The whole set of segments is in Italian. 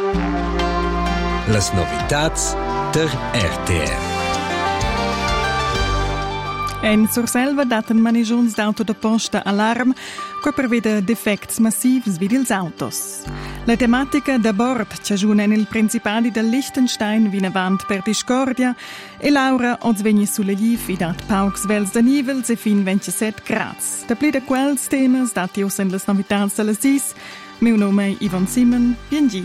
Las novitats der RTR. En Surselva daten manegiuns d'auto da posta alarm co prevede defects massivs vid ils autos. La tematica da bord c'agiuna nel Principadi del Liechtenstein vina avant per discordia e Laura oz vegni sulle liv i dat paucs vels da nivels e fin 27 grads. Da pli da quels temas dati us en las novitats de las 6. Meu nome è Yvonne Simon, biengi.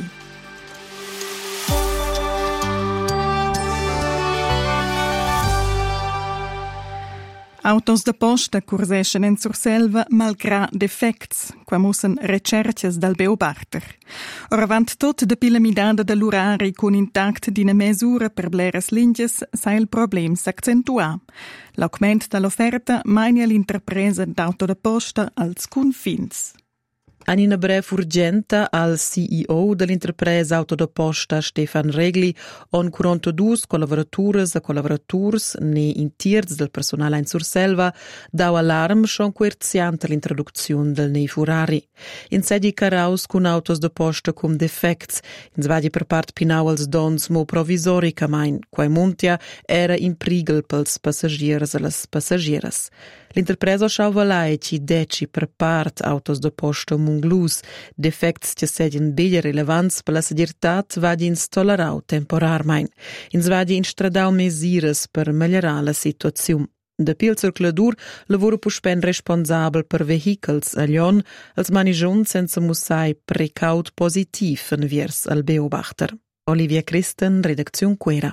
Autos da posta curseschen en Surselva malgrà defects, qua mussen recerches dal beobachter. Oravant tot de pilamidada da l'urari con intact d'ina mesura per bleras linges sa il problem s'accentua. L'augment dall'offerta mania l'interpresa d'auto da posta als confins. Anina brev urgenta al CEO dell'interpresa auto da posta Stefan Regli on 42 collaboratures e collaborators ne intierz del personale in Surselva dau alarm schon querziant l'introduzione del nei furari. In sedi caraus con autos da posta cum defects, in svadi per part pinau als dons mo provisorica main, quai muntia era in prigel pels passagieres e las passagieres. L'interpresa schauvalai ci deci per part autos da posta munglus, defects che sedien biglia relevants per la segirtat vadi instollerau temporarmain, ins vadi instradau mesires per migliorare la situazione. Da pil circuladur lavoro puspen responsabel per vehicles a Lyon, als manigiun senza mussai precaut positiv en viers al beobachter. Olivia Christen, Redaktion Quera.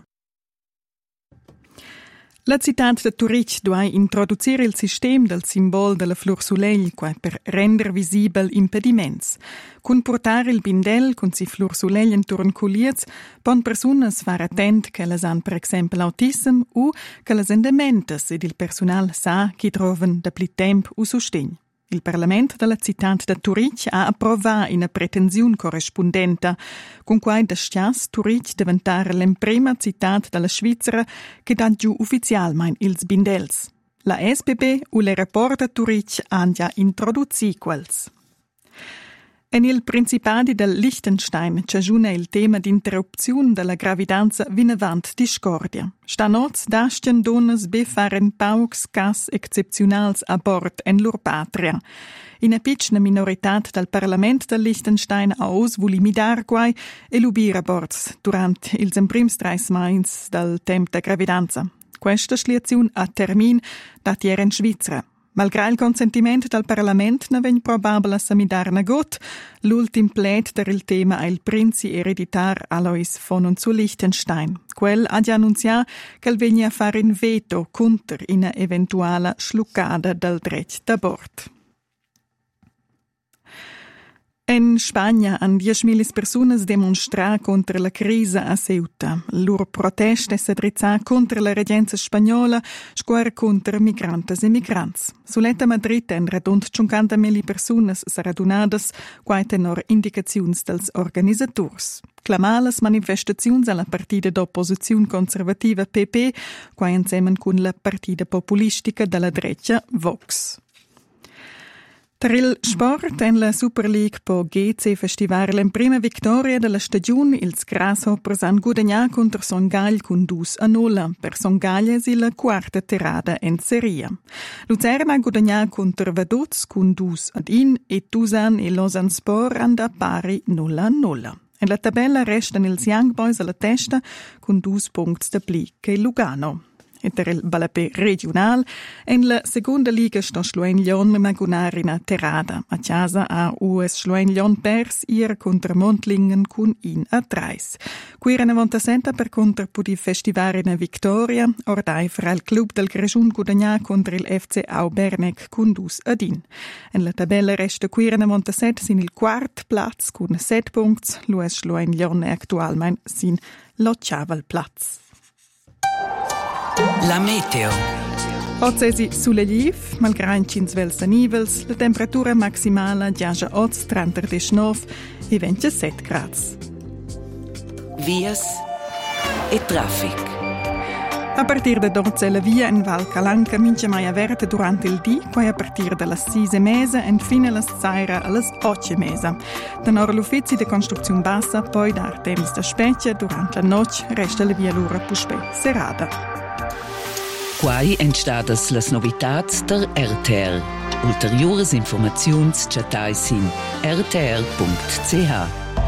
La citat de Turich duai introducire il sistem del simbol della flor sulegl qua per render visibel impediments. Cun portare il bindel con si flor sulegl intorn culiez, pon personas far attent che las han per exempel autism u che las endementes ed il personal sa chi troven da pli temp u sustegn. Il Parlament della citat de Turich ha approvat una pretensiun corrispondenta, con quai da scias Turich diventare l'emprema citat della Svizzera che dà giù ufficialmein ils bindels. La SBB u l'aeroport de Turich han già introduzi quels. En il Principadi del Liechtenstein c'agiuna il tema d'interrupziun della gravidanza vinavant discordia. Stanoz dascien donas be faren paucs cas excepzionals a bord en lur patria. Ina pitschna minoritat del Parlament del Liechtenstein aus vuli midar quai e lubir a bords durant ils emprims 3 mains del temp da gravidanza. Questa schliaziun a termin dat ier en Svizzera. Malgrà il consentimento del Parlament ne vegn probabile a samidar nagot, l'ultim plet der il tema è il princi ereditar Alois von zu Liechtenstein. Quel ha già annunziato che vegna a fare in veto contro una eventuale schluccada del dret da bord. En Spagna han 10.000 personas demonstrar contra la crisa a Ceuta. Lur protesta es adrezzar contra la regenza spagnola, square contra migrantes e migrants. Suletta Madrid en radund 50.000 personas saradunadas, quai tenor indicaziuns dels organisators. Clamalas manifestaziuns alla partida d'opposiziun conservativa PP, quai insemen cun la partida populistica della dreccia Vox. Per il sport en la Super League po GC Festival in prima vittoria della stagione ils Grasshoppers han guadagnato contro Songhaglia con 2-0. Per Songhaglia è la quarta tirata in serie. Luzerna ha guadagnato contro Vaduz con 2-1 e Tusan e Lausanne-Sport hanno pari 0-0. En la tabella restano ils Young Boys alla testa con 2 punti da pli che Lugano. E per il Balapè regional, en la seconda liga sto Schluen Lyon magunar in a terada. A casa a US Schluen Lyon pers ir contra Montlingen con 1-3. Qui era 97 per contra pudi festivare in a victoria, ordai fra il club del Grejun guadagna contra il FC Aubernec con 2-1. En la tabella resta qui era 97 sin il quart plaz con 7 punti, l'US Schluen Lyon è actualmente sin l'occiaval plaz. La meteo. Oggi sulle liv, malgrà in 5 nivels, la temperatura maximale giace oggi 39 e 27 gradi. Vias e traffic. A partir de 12 la via in Val Calanca mince mai averta durante il dì, poi a partir dalla 6:30 e fine alla sera alla 8:30. Tenor l'uffizi de construzione bassa, poi dar temps da specie durante la notte resta la via l'ora puspe serada. Quai entstadas las novitats der RTR. Ulteriores informaziuns chatai sin rtr.ch.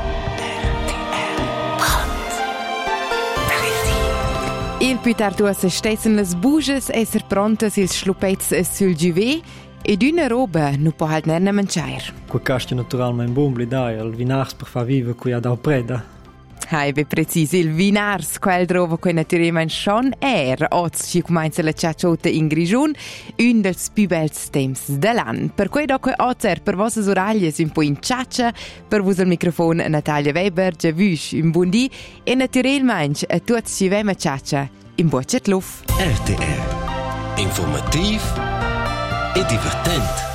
Il più tardi si stessen las buges esser prontas ils schluppets sul giuvé ed una roba non può halt nerne mangiare. Qua casta naturalmente bumbli dai, il vinars per far vive qui ad au preda. Hai be precis il vinars, quel roba che naturalmente schon oz ci comincia la ciacciota in Grigion, un dels più bels temps dell'anno. Per cui dopo ozer per vostre oraglie un po' in ciaccia, per vos il microfono Natalia Weber, già vush un buon dì e naturalmente a tutti ci vemo ciaccia in bocet luft. RTR. Informativ e divertent.